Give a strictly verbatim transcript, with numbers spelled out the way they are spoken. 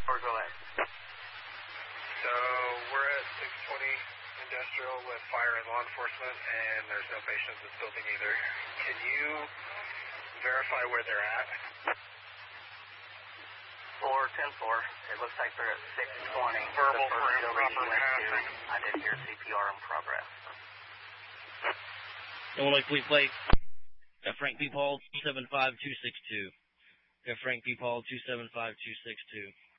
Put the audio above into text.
Or go ahead. So we're at six twenty Industrial with fire and law enforcement, and there's no patients in this building either. Can you verify where they're at? Floor, ten four. It looks like they're at six twenty. Verbal for improper passing. I did hear C P R in progress. Illinois Police Plate. Got Frank P. Paul, two seven five two six two. Got Frank P. Paul, two seven five two six two.